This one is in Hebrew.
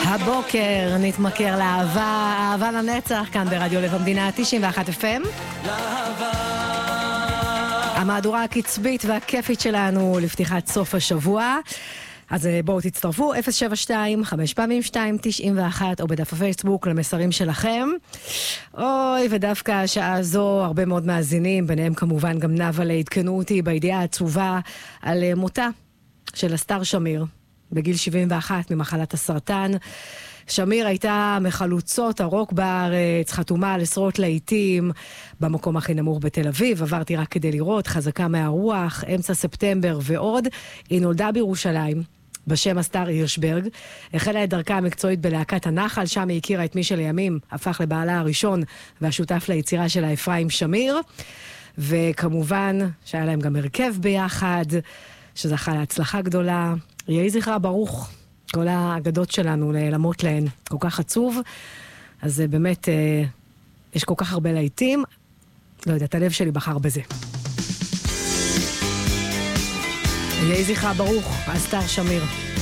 הבוקר נתמכר לאהבה, אהבה לנצח, כאן ברדיו לב המדינה 91 FM. המהדורה הקצבית והכיפית שלנו לפתיחת סוף השבוע. אז בואו תצטרפו, 072 5 פעמים 2 91 או בדף הפייסבוק למסרים שלכם. אוי, ודווקא השעה הזו הרבה מאוד מאזינים, ביניהם כמובן גם נאוה עדכנו אותי בידיעה העצובה על מותה של אסתר שמיר בגיל 71 ממחלת הסרטן. שמיר הייתה מחלוצות הרוק בארץ, חתומה על עשרות להיטים במקום הכי נמוך בתל אביב, עברתי רק כדי לראות, חזקה מהרוח, אמצע ספטמבר ועוד. היא נולדה בירושלים בשם אסתר הירשברג, החלה את דרכה המקצועית בלהקת הנחל, שם היא הכירה את מי שלימים הפך לבעלה הראשון והשותף ליצירה שלה אפרים שמיר, וכמובן שהיה להם גם הרכב ביחד שזכה להצלחה גדולה. יהי זכרה ברוך. כל האגדות שלנו נעלמות להן, כל כך עצוב. אז באמת יש כל כך הרבה להיטים, לא יודעת, הלב שלי בחר בזה. יהי זכרה ברוך, אסתר שמיר.